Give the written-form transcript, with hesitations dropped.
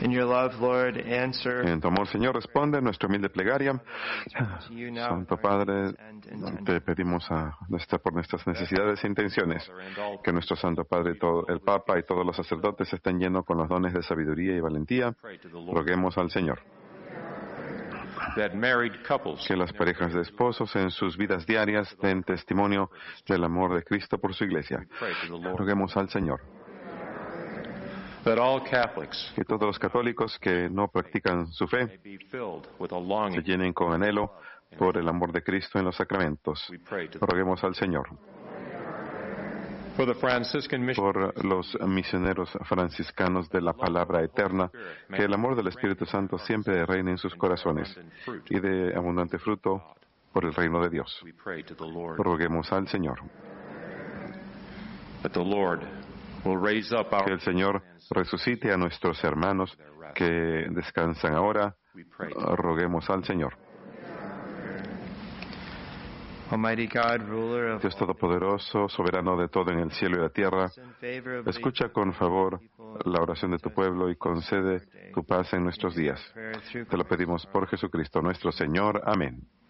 In your love, Lord, answer. En tu amor, Señor, responde nuestra humilde plegaria. Santo Padre, te pedimos por nuestras necesidades e intenciones, que nuestro Santo Padre, el Papa y todos los sacerdotes estén llenos con los dones de sabiduría y valentía. Roguemos al Señor. Que las parejas de esposos en sus vidas diarias den testimonio del amor de Cristo por su Iglesia. Roguemos al Señor. Que todos los católicos que no practican su fe se llenen con anhelo por el amor de Cristo en los sacramentos. Roguemos al Señor. Por los misioneros franciscanos de la palabra eterna, que el amor del Espíritu Santo siempre reine en sus corazones y dé abundante fruto por el reino de Dios. Roguemos al Señor. Que el Señor resucite a nuestros hermanos que descansan ahora. Roguemos al Señor. Dios Todopoderoso, soberano de todo en el cielo y la tierra, escucha con favor la oración de tu pueblo y concede tu paz en nuestros días. Te lo pedimos por Jesucristo nuestro Señor. Amén.